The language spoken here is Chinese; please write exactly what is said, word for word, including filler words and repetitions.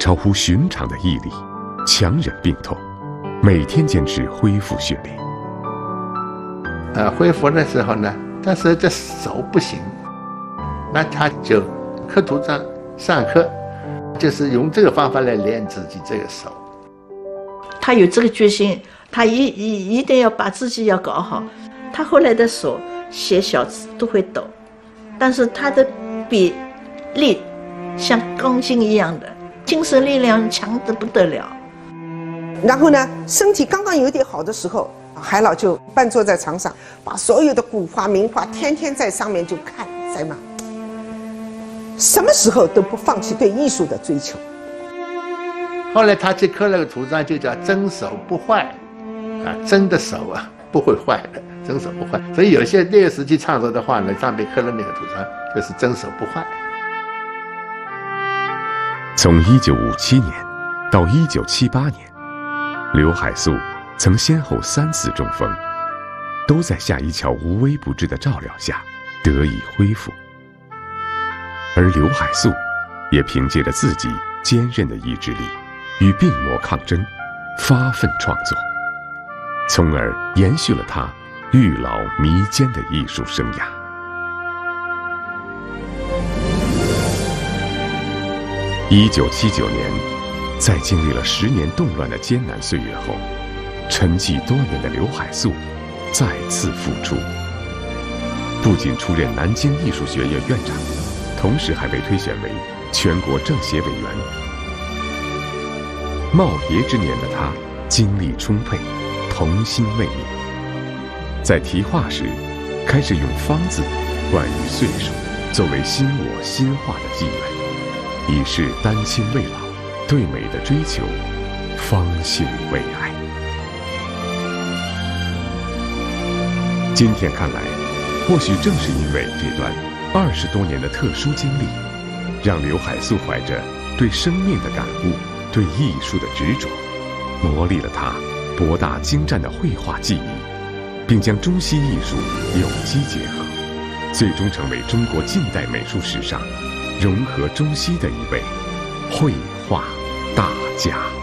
超乎寻常的毅力，强忍病痛，每天坚持恢复训练。 呃，恢复的时候呢，但是这手不行，那他就刻图章上课，就是用这个方法来练自己这个手。 他有这个决心，他一一一定要把自己要搞好。他后来的手写小字都会抖，但是他的笔力像钢筋一样的，精神力量强得不得了。 然后呢，身体刚刚有点好的时候，海老就半坐在床上，把所有的古画名画天天在上面就看在那，什么时候都不放弃对艺术的追求。 后来他去刻了个图章，就叫真手不坏，啊，真的手啊不会坏的，真手不坏。所以有些那个时期创作的画呢，上面刻了那个图章，就是真手不坏。 从一九五七年到一九七八年，刘海粟曾先后三次中风，都在夏一桥无微不至的照料下得以恢复。而刘海粟也凭借着自己坚韧的意志力与病魔抗争，发奋创作，从而延续了他愈老弥坚的艺术生涯。一九七九年，在经历了十年动乱的艰难岁月后，沉寂多年的刘海粟再次复出，不仅出任南京艺术学院院长，同时还被推选为全国政协委员。耄耋之年的他精力充沛，童心未泯，在题画时开始用方字冠于岁数，作为新我新画的纪元，以示丹青未老，对美的追求方兴未艾。今天看来，或许正是因为这段二十多年的特殊经历，让刘海粟怀着对生命的感悟，对艺术的执着，磨砺了他博大精湛的绘画技艺，并将中西艺术有机结合，最终成为中国近代美术史上融合中西的一位绘画大家。